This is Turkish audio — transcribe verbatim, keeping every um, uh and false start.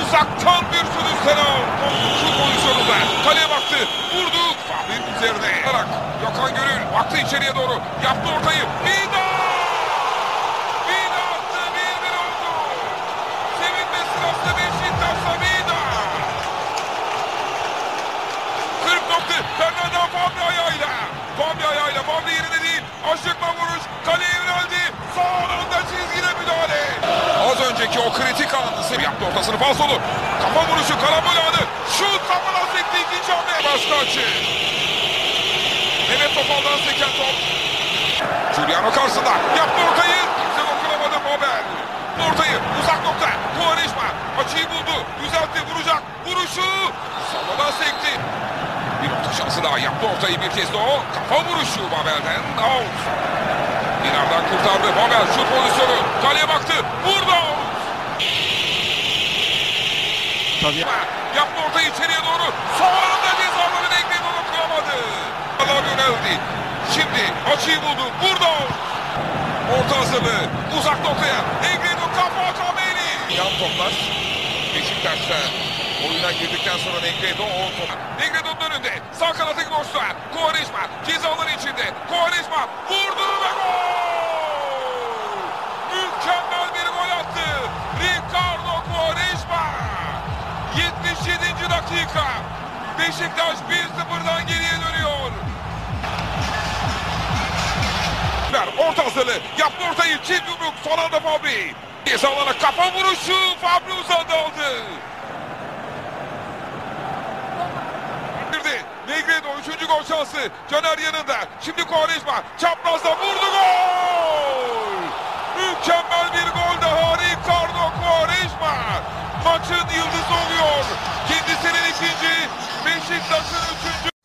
Uzaktan bir sürü selam. Şu pozisyonunda kaleye baktı. Vurdu. Fabri'nin üzerine. Gökhan Gönül baktı içeriye doğru. Yaptı ortayı. Vida! Vida attı. bir bir oldu. Sevinme sırası Beşiktaş'ta Vida. kırk nokta. Fernando Fabri ayağıyla. Fabri ayağıyla. Fabri yerine değil. Aşıkla vuruş. Kaleye yöneldi. Sağ anda çizgide müdahale. Az önceki o kritik anı yaptı ortasını falsolu. Kafa vuruşu karambol anı. Şut kafadan sekti ikinci hamle. Başka açı. Mehmet Topal'dan seken top. Giuliano karşısında. Yaptı ortayı. Kimse dokunamadı Mabel. Ortayı uzak nokta. Quaresma açıyı buldu. Düzeltti vuracak. Vuruşu. Savadan sekti. Bir nokta şansı daha. Yaptı ortayı bir kez de o. Kafa vuruşu Mabel'den. Out. Dinar'dan kurtardı. Mabel şut pozisyonu. Kaleye baktı. Vurdu. Tabii. Yaptı ortayı içeriye doğru. Son anda cezaları Negredo dokunamadı. Allah yöneldi. Şimdi açıyı buldu. Vurdu. Orta hazırlığı. Uzak noktaya. Negredo kafa Kameli. Yan toplar. Beşiktaş'ta oyuna girdikten sonra Negredo o top. Negredo'nun önünde. Sağ kanattaki boşluğa. Quaresma cezaların içinde. Quaresma vurdu ve gol. Mükemmel bir gol attı. Ricardo Quaresma. yetmiş yedinci dakika. Beşiktaş bir sıfırdan geriye dönüyor. Orta hazırlığı. Yaptı ortayı. Çift yumruk. Son anda Fabri. Cezalara kafa vuruşu. Fabri uzandı aldı. Negredo üçüncü gol şansı. Caner yanında. Şimdi Quaresma. Çaprazda vurdu gol. Mükemmel bir gol daha. Ricardo Quaresma. Maçın yıldızı oluyor.